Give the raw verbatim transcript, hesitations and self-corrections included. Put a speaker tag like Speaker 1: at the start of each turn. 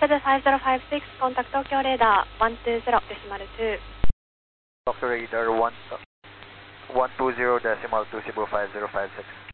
Speaker 1: Cebu five zero five six, contact Tokyo radar one two zero decimal two.
Speaker 2: Tokyo radar one two zero decimal two, Cebu five zero five six.